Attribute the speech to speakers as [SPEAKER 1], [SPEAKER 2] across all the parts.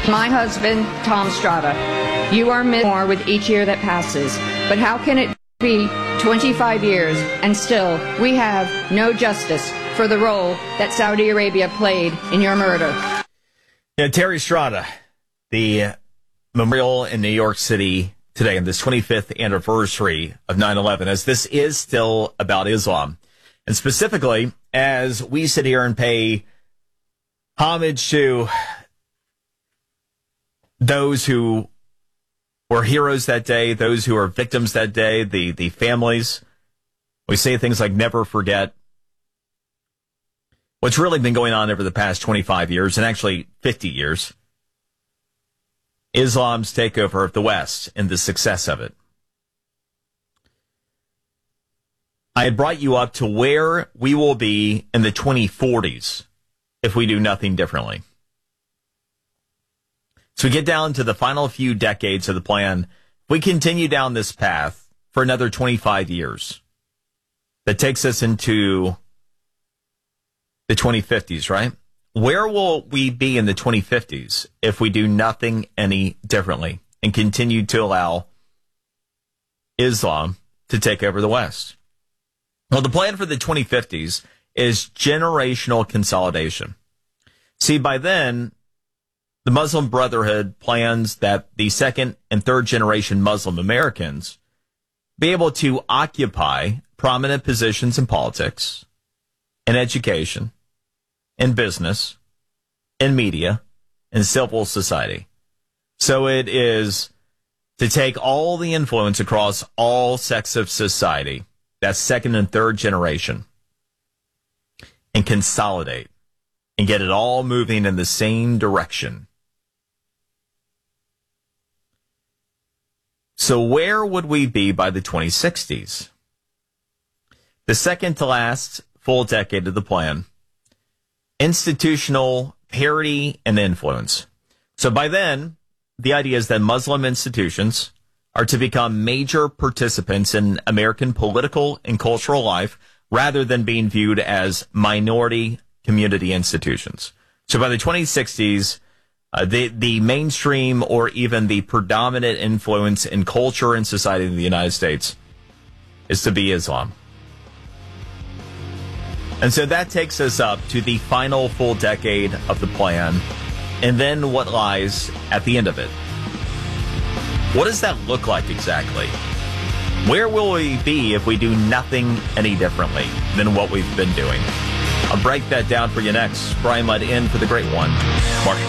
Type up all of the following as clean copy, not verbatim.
[SPEAKER 1] My husband, Tom Strada. You are missed more with each year that passes. But how can it be 25 years and still we have no justice for the role that Saudi Arabia played in your murder?
[SPEAKER 2] Yeah, Terry Strada, the memorial in New York City today, on this 25th anniversary of 9/11, as this is still about Islam. And specifically, as we sit here and pay homage to those who were heroes that day, those who are victims that day, the families, we say things like never forget. What's really been going on over the past 25 years, and actually 50 years, Islam's takeover of the West and the success of it. I had brought you up to where we will be in the 2040s if we do nothing differently. So we get down to the final few decades of the plan. If we continue down this path for another 25 years, that takes us into the 2050s, right? Where will we be in the 2050s if we do nothing any differently and continue to allow Islam to take over the West? Well, the plan for the 2050s is generational consolidation. See, by then, the Muslim Brotherhood plans that the second and third generation Muslim Americans be able to occupy prominent positions in politics, in education, in business, in media, in civil society. So it is to take all the influence across all sects of society, that's second and third generation, and consolidate and get it all moving in the same direction. So where would we be by the 2060s? The second to last full decade of the plan. Institutional parity and influence. So by then, the idea is that Muslim institutions are to become major participants in American political and cultural life rather than being viewed as minority community institutions. So by the 2060s, the mainstream or even the predominant influence in culture and society in the United States is to be Islam. And so that takes us up to the final full decade of the plan, and then what lies at the end of it. What does that look like exactly? Where will we be if we do nothing any differently than what we've been doing? I'll break that down for you next. Brian Mudd in for the great one, Mark.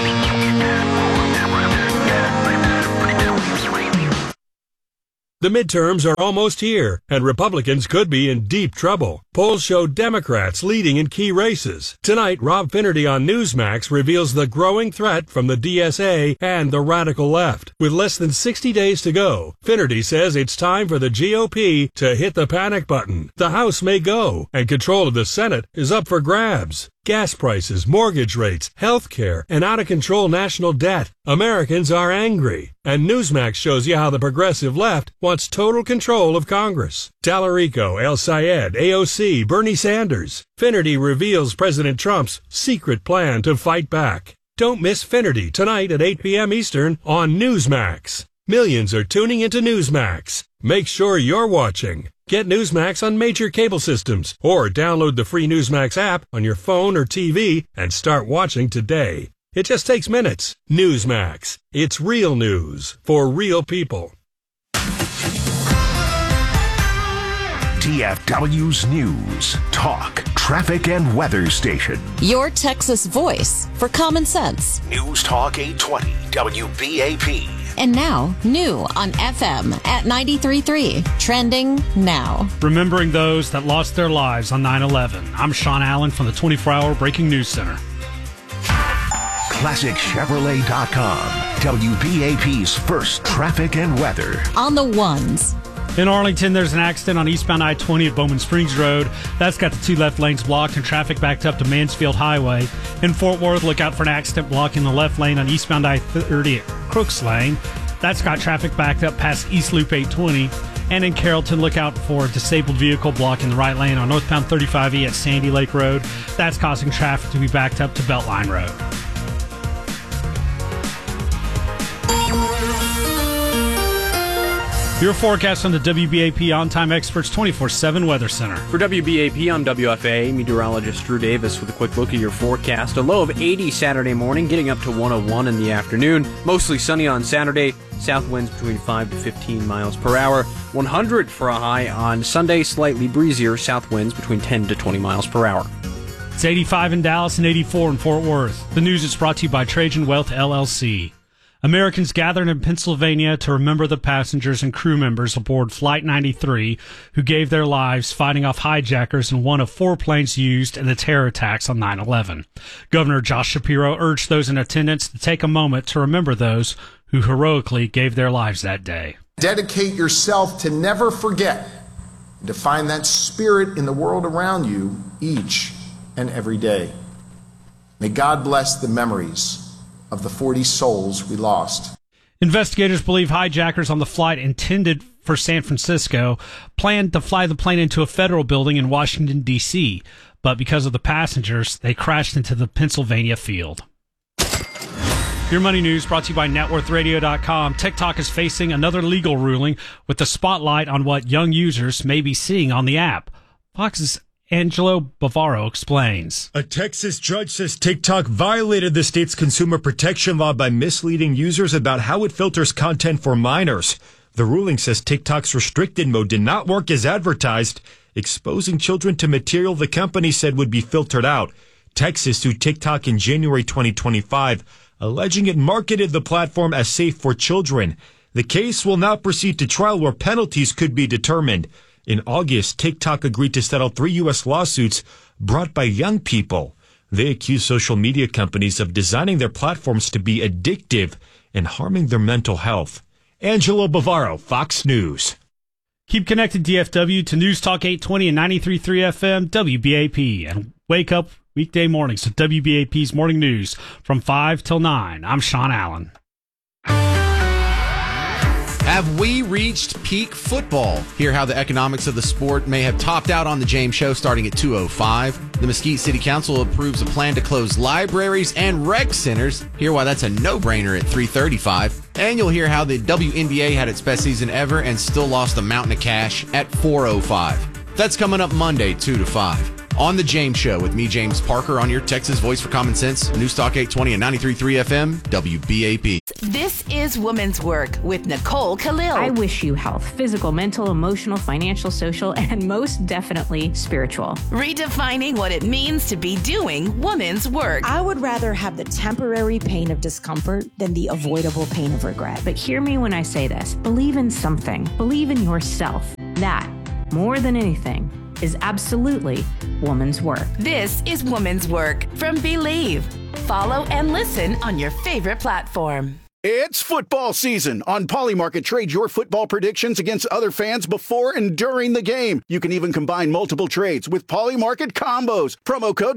[SPEAKER 3] The midterms are almost here, and Republicans could be in deep trouble. Polls show Democrats leading in key races. Tonight, Rob Finnerty on Newsmax reveals the growing threat from the DSA and the radical left. With less than 60 days to go, Finnerty says it's time for the GOP to hit the panic button. The House may go, and control of the Senate is up for grabs. Gas prices, mortgage rates, health care, and out-of-control national debt. Americans are angry. And Newsmax shows you how the progressive left wants total control of Congress. Tallarico, El Sayed, AOC, Bernie Sanders. Finnerty reveals President Trump's secret plan to fight back. Don't miss Finnerty tonight at 8 p.m. Eastern on Newsmax. Millions are tuning into Newsmax. Make sure you're watching. Get Newsmax on major cable systems or download the free Newsmax app on your phone or TV and start watching today. It just takes minutes. Newsmax. It's real news for real people.
[SPEAKER 4] TFW's News, Talk, Traffic and Weather Station.
[SPEAKER 5] Your Texas voice for common sense.
[SPEAKER 4] News Talk 820 WBAP.
[SPEAKER 5] And now, new on FM at 93.3. Trending now.
[SPEAKER 6] Remembering those that lost their lives on 9/11. I'm Sean Allen from the 24-Hour Breaking News Center.
[SPEAKER 4] ClassicChevrolet.com. WBAP's first traffic and weather.
[SPEAKER 5] On the ones.
[SPEAKER 6] In Arlington, there's an accident on eastbound I-20 at Bowman Springs Road. That's got the two left lanes blocked and traffic backed up to Mansfield Highway. In Fort Worth, look out for an accident blocking the left lane on eastbound I-30 at Crooks Lane. That's got traffic backed up past East Loop 820. And in Carrollton, look out for a disabled vehicle blocking the right lane on northbound 35E at Sandy Lake Road. That's causing traffic to be backed up to Beltline Road. Your forecast on the WBAP On-Time Experts 24/7 Weather Center.
[SPEAKER 7] For WBAP, I'm WFA meteorologist Drew Davis with a quick look at your forecast. A low of 80 Saturday morning, getting up to 101 in the afternoon. Mostly sunny on Saturday. South winds between 5 to 15 miles per hour. 100 for a high on Sunday. Slightly breezier. South winds between 10 to 20 miles per hour.
[SPEAKER 6] It's 85 in Dallas and 84 in Fort Worth. The news is brought to you by Trajan Wealth, LLC. Americans gathered in Pennsylvania to remember the passengers and crew members aboard Flight 93 who gave their lives fighting off hijackers in one of 4 planes used in the terror attacks on 9/11. Governor Josh Shapiro urged those in attendance to take a moment to remember those who heroically gave their lives that day.
[SPEAKER 8] Dedicate yourself to never forget and to find that spirit in the world around you each and every day. May God bless the memories of the 40 souls we lost.
[SPEAKER 6] Investigators believe hijackers on the flight intended for San Francisco planned to fly the plane into a federal building in Washington, D.C., but because of the passengers, they crashed into the Pennsylvania field. Your money news brought to you by NetWorthRadio.com. TikTok is facing another legal ruling with the spotlight on what young users may be seeing on the app. Fox's Angelo Bavaro explains.
[SPEAKER 9] A Texas judge says TikTok violated the state's consumer protection law by misleading users about how it filters content for minors. The ruling says TikTok's restricted mode did not work as advertised, exposing children to material the company said would be filtered out. Texas sued TikTok in January 2025, alleging it marketed the platform as safe for children. The case will now proceed to trial where penalties could be determined. In August, TikTok agreed to settle 3 U.S. lawsuits brought by young people. They accuse social media companies of designing their platforms to be addictive and harming their mental health. Angelo Bavaro, Fox News.
[SPEAKER 6] Keep connected, DFW, to News Talk 820 and 93.3 FM, WBAP. And wake up weekday mornings to WBAP's Morning News from 5 till 9. I'm Sean Allen.
[SPEAKER 10] Have we reached peak football? Hear how the economics of the sport may have topped out on the James Show starting at 2:05. The Mesquite City Council approves a plan to close libraries and rec centers. Hear why that's a no-brainer at 3:35. And you'll hear how the WNBA had its best season ever and still lost a mountain of cash at 4:05. That's coming up Monday, 2 to 5. On The James Show with me, James Parker, on your Texas Voice for Common Sense, News Talk 820 and 93.3 FM, WBAP.
[SPEAKER 11] This is Women's Work with Nicole Khalil.
[SPEAKER 12] I wish you health, physical, mental, emotional, financial, social, and most definitely spiritual.
[SPEAKER 11] Redefining what it means to be doing women's work.
[SPEAKER 13] I would rather have the temporary pain of discomfort than the avoidable pain of regret.
[SPEAKER 12] But hear me when I say this. Believe in something. Believe in yourself. That, more than anything, is absolutely woman's work.
[SPEAKER 11] This is Woman's Work from Believe. Follow and listen on your favorite platform.
[SPEAKER 14] It's football season. On Polymarket, trade your football predictions against other fans before and during the game. You can even combine multiple trades with Polymarket combos. Promo code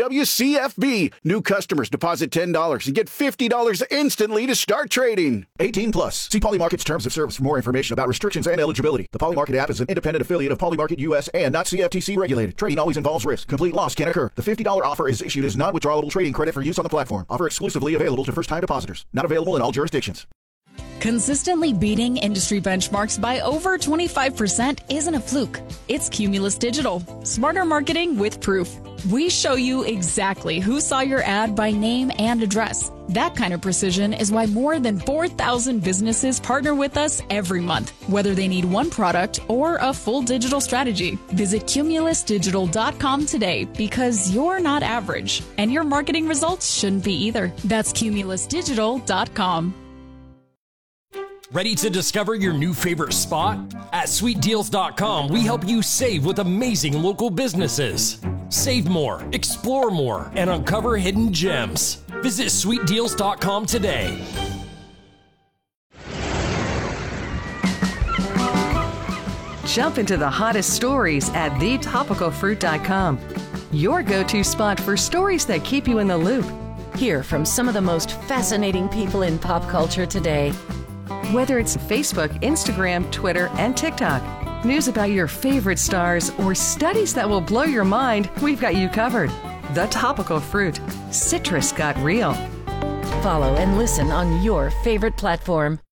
[SPEAKER 14] WWCFB. New customers deposit $10 and get $50 instantly to start trading. 18 plus. See Polymarket's terms of service for more information about restrictions and eligibility. The Polymarket app is an independent affiliate of Polymarket US and not CFTC regulated. Trading always involves risk. Complete loss can occur. The $50 offer is issued as non-withdrawable trading credit for use on the platform. Offer exclusively available to first-time depositors. Not available in all jurisdictions.
[SPEAKER 15] Consistently beating industry benchmarks by over 25% isn't a fluke. It's Cumulus Digital. Smarter marketing with proof. We show you exactly who saw your ad by name and address. That kind of precision is why more than 4,000 businesses partner with us every month, whether they need one product or a full digital strategy. Visit cumulusdigital.com today because you're not average, and your marketing results shouldn't be either. That's cumulusdigital.com.
[SPEAKER 16] Ready to discover your new favorite spot? At SweetDeals.com, we help you save with amazing local businesses. Save more, explore more, and uncover hidden gems. Visit SweetDeals.com today.
[SPEAKER 17] Jump into the hottest stories at TheTopicalFruit.com. Your go-to spot for stories that keep you in the loop.
[SPEAKER 18] Hear from some of the most fascinating people in pop culture today.
[SPEAKER 17] Whether it's Facebook, Instagram, Twitter, and TikTok, news about your favorite stars, or studies that will blow your mind, we've got you covered. The Topical Fruit. Citrus got real.
[SPEAKER 18] Follow and listen on your favorite platform.